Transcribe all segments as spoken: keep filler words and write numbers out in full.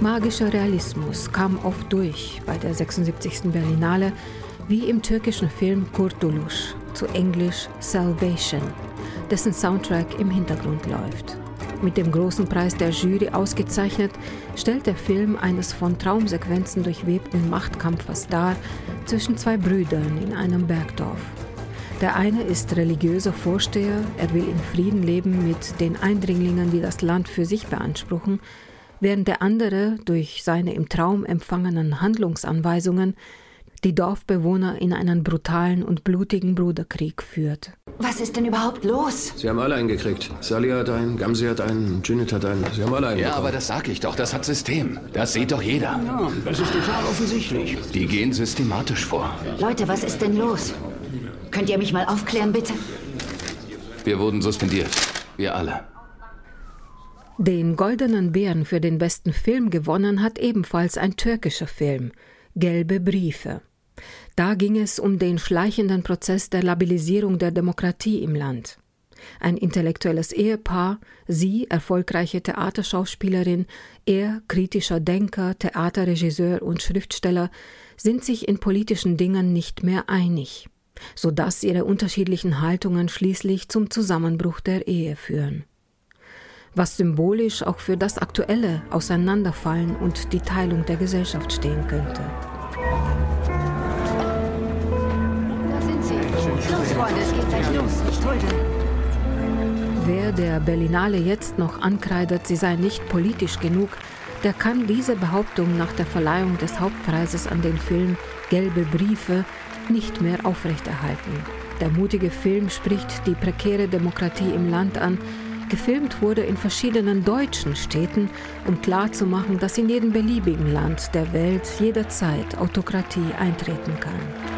Magischer Realismus kam oft durch bei der sechsundsiebzigsten Berlinale, wie im türkischen Film Kurtuluş, zu Englisch Salvation, dessen Soundtrack im Hintergrund läuft. Mit dem großen Preis der Jury ausgezeichnet, stellt der Film eines von Traumsequenzen durchwebten Machtkampfes dar zwischen zwei Brüdern in einem Bergdorf. Der eine ist religiöser Vorsteher, er will in Frieden leben mit den Eindringlingen, die das Land für sich beanspruchen, während der andere durch seine im Traum empfangenen Handlungsanweisungen die Dorfbewohner in einen brutalen und blutigen Bruderkrieg führt. Was ist denn überhaupt los? Sie haben alle einen gekriegt. Sally hat einen, Gamze hat einen, Cüneyt hat einen. Sie haben alle einen Ja, bekommen. aber das sag ich doch, das hat System. Das sieht doch jeder. Ja, das ist total offensichtlich. Die gehen systematisch vor. Leute, was ist denn los? Könnt ihr mich mal aufklären, bitte? Wir wurden suspendiert. Wir alle. Den Goldenen Bären für den besten Film gewonnen hat ebenfalls ein türkischer Film, Gelbe Briefe. Da ging es um den schleichenden Prozess der Labilisierung der Demokratie im Land. Ein intellektuelles Ehepaar, sie erfolgreiche Theaterschauspielerin, er kritischer Denker, Theaterregisseur und Schriftsteller, sind sich in politischen Dingen nicht mehr einig, sodass ihre unterschiedlichen Haltungen schließlich zum Zusammenbruch der Ehe führen. Was symbolisch auch für das aktuelle Auseinanderfallen und die Teilung der Gesellschaft stehen könnte. Los, Freunde, es geht gleich los. Ich tröde. Wer der Berlinale jetzt noch ankreidet, sie sei nicht politisch genug, der kann diese Behauptung nach der Verleihung des Hauptpreises an den Film Gelbe Briefe nicht mehr aufrechterhalten. Der mutige Film spricht die prekäre Demokratie im Land an. Gefilmt wurde in verschiedenen deutschen Städten, um klarzumachen, dass in jedem beliebigen Land der Welt jederzeit Autokratie eintreten kann.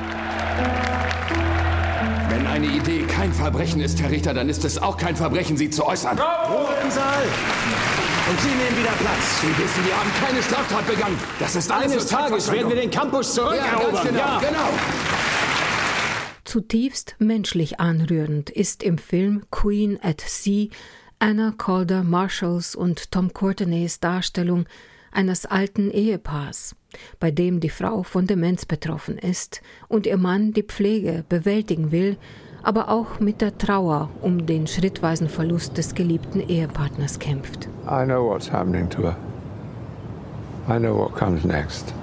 Wenn eine Idee kein Verbrechen ist, Herr Richter, dann ist es auch kein Verbrechen, sie zu äußern. Ruhe im Saal! Und Sie nehmen wieder Platz. Sie wissen, wir haben keine Straftat begangen. Das ist alles Eines Tages werden wir den Campus zurückerobern. Ja, ganz genau, Ja. genau. Zutiefst menschlich anrührend ist im Film Queen at Sea Anna Calder Marshalls und Tom Courtenays Darstellung eines alten Ehepaars, bei dem die Frau von Demenz betroffen ist und ihr Mann die Pflege bewältigen will, aber auch mit der Trauer um den schrittweisen Verlust des geliebten Ehepartners kämpft. I know what's happening to her. I know what comes next.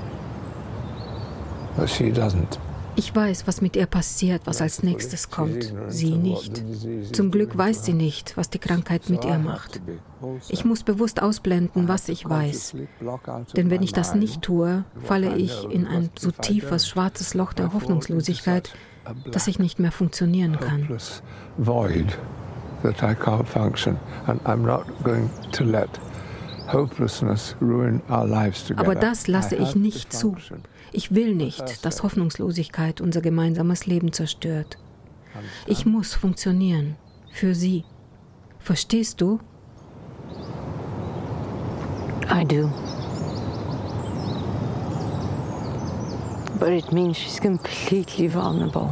But she doesn't. Ich weiß, was mit ihr passiert, was als nächstes kommt. Sie nicht. Zum Glück weiß sie nicht, was die Krankheit mit ihr macht. Ich muss bewusst ausblenden, was ich weiß. Denn wenn ich das nicht tue, falle ich in ein so tiefes, schwarzes Loch der Hoffnungslosigkeit, dass ich nicht mehr funktionieren kann. Void that I can't function, and I'm not going to let hopelessness ruin our lives together. Aber das lasse ich nicht zu. Ich will nicht, dass Hoffnungslosigkeit unser gemeinsames Leben zerstört. Ich muss funktionieren. Für sie. Verstehst du? I do. But it means she's completely vulnerable.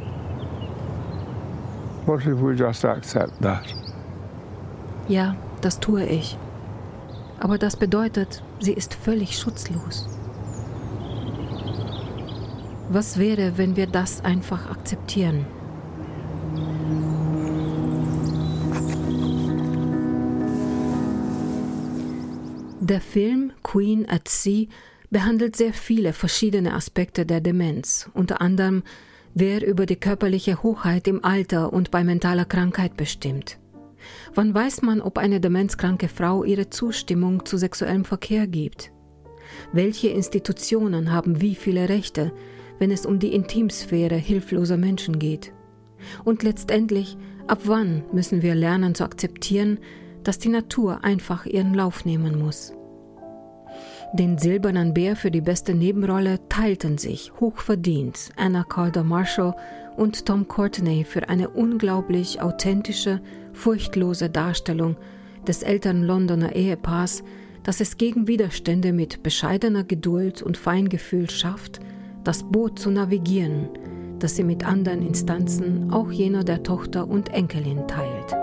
What if we just accept that? Ja, das tue ich. Aber das bedeutet, sie ist völlig schutzlos. Was wäre, wenn wir das einfach akzeptieren? Der Film Queen at Sea behandelt sehr viele verschiedene Aspekte der Demenz, unter anderem, wer über die körperliche Hochheit im Alter und bei mentaler Krankheit bestimmt. Wann weiß man, ob eine demenzkranke Frau ihre Zustimmung zu sexuellem Verkehr gibt? Welche Institutionen haben wie viele Rechte, wenn es um die Intimsphäre hilfloser Menschen geht? Und letztendlich, ab wann müssen wir lernen zu akzeptieren, dass die Natur einfach ihren Lauf nehmen muss? Den Silbernen Bär für die beste Nebenrolle teilten sich hochverdient Anna Calder Marshall und Tom Courtenay für eine unglaublich authentische, furchtlose Darstellung des älteren Londoner Ehepaars, das es gegen Widerstände mit bescheidener Geduld und Feingefühl schafft, das Boot zu navigieren, das sie mit anderen Instanzen, auch jener der Tochter und Enkelin, teilt.